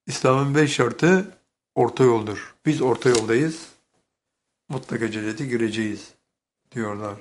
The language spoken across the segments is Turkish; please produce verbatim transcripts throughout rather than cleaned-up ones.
İslam'ın beş şartı orta yoldur. Biz orta yoldayız. Mutlaka cennete gireceğiz diyorlar.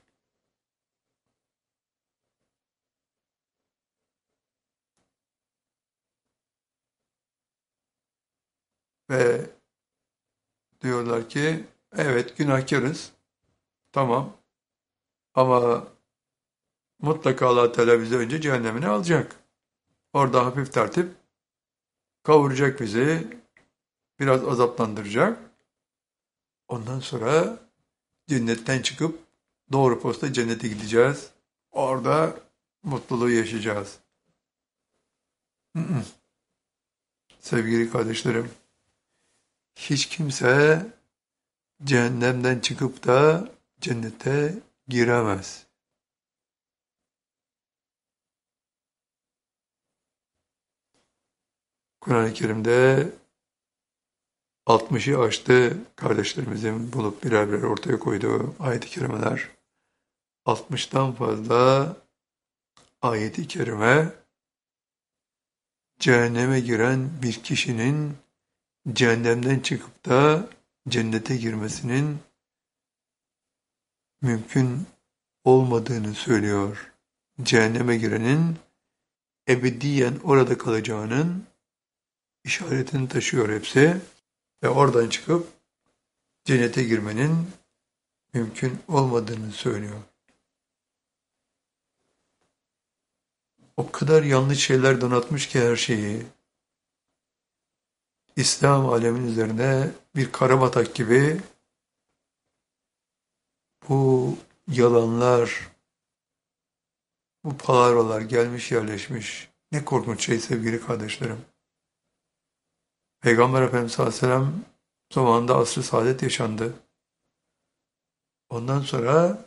Ve diyorlar ki evet günahkarız. Tamam. Ama mutlaka Allah Teala bizi önce cehennemine alacak. Orada hafif tertip kavuracak bizi. Biraz azaplandıracak. Ondan sonra cennetten çıkıp doğru posta cennete gideceğiz. Orada mutluluğu yaşayacağız. Hı hı. Sevgili kardeşlerim, hiç kimse cehennemden çıkıp da cennete giremez. Kur'an-ı Kerim'de altmışı aştı kardeşlerimizin bulup birer birer ortaya koyduğu ayet-i kerimeler. altmıştan fazla ayet-i kerime cehenneme giren bir kişinin cehennemden çıkıp da cennete girmesinin mümkün olmadığını söylüyor. Cehenneme girenin ebediyen orada kalacağının işaretini taşıyor hepsi ve oradan çıkıp cennete girmenin mümkün olmadığını söylüyor. O kadar yanlış şeyler donatmış ki her şeyi. İslam alemin üzerine bir karabatak gibi bu yalanlar, bu palavralar gelmiş yerleşmiş. Ne korkunç şey sevgili kardeşlerim. Peygamber Efendimiz sallallahu aleyhi ve sellem zamanında asr-ı saadet yaşandı. Ondan sonra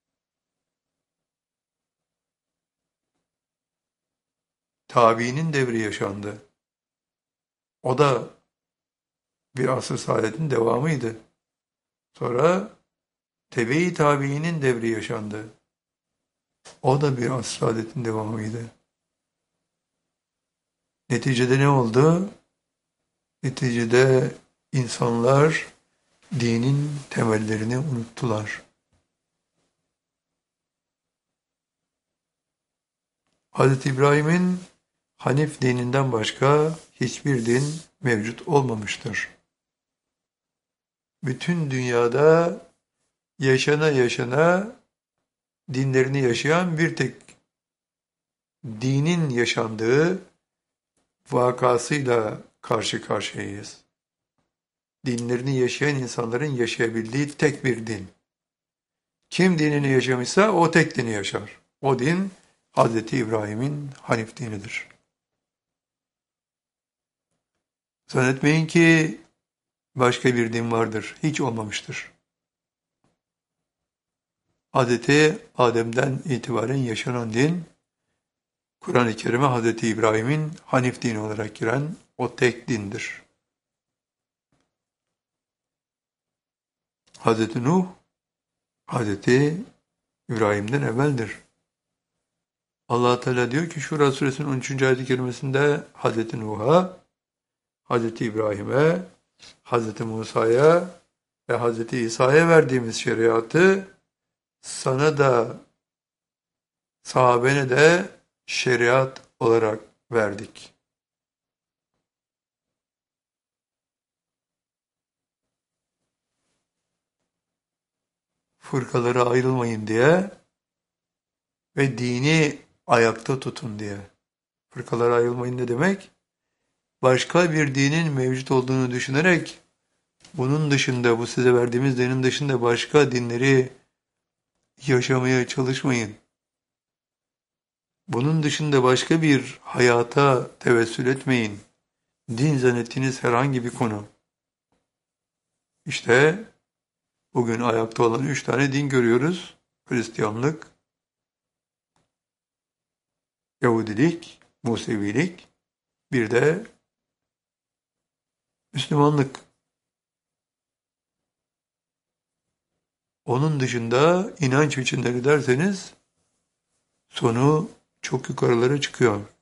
tabiinin devri yaşandı. O da bir asr-ı saadetin devamıydı. Sonra tebe-i tabiinin devri yaşandı. O da bir asr-ı saadetin devamıydı. Neticede ne oldu? Neticede insanlar dinin temellerini unuttular. Hazreti İbrahim'in Hanif dininden başka hiçbir din mevcut olmamıştır. Bütün dünyada yaşana yaşana dinlerini yaşayan bir tek dinin yaşandığı vakasıyla karşı karşıyayız. Dinlerini yaşayan insanların yaşayabildiği tek bir din. Kim dinini yaşamışsa o tek dini yaşar. O din Hazreti İbrahim'in Hanif dinidir. Zannetmeyin ki başka bir din vardır. Hiç olmamıştır. Hazreti Adem'den itibaren yaşanan din, Kur'an-ı Kerim'e Hazreti İbrahim'in Hanif dini olarak giren o tek dindir. Hazreti Nuh, Hazreti İbrahim'den evveldir. Allah Teala diyor ki Şura suresinin on üçüncü ayet-i kerimesinde Hazreti Nuh'a, Hazreti İbrahim'e, Hazreti Musa'ya ve Hazreti İsa'ya verdiğimiz şeriatı sana da sahabene de şeriat olarak verdik. Fırkalara ayrılmayın diye ve dini ayakta tutun diye. Fırkalara ayrılmayın ne demek? Başka bir dinin mevcut olduğunu düşünerek bunun dışında, bu size verdiğimiz dinin dışında başka dinleri yaşamaya çalışmayın. Bunun dışında başka bir hayata tevessül etmeyin. Din zannettiğiniz herhangi bir konu. İşte bugün ayakta olan üç tane din görüyoruz. Hristiyanlık, Yahudilik, Musevilik, bir de Müslümanlık. Onun dışında inanç biçimleri derseniz sonu çok yukarılara çıkıyor.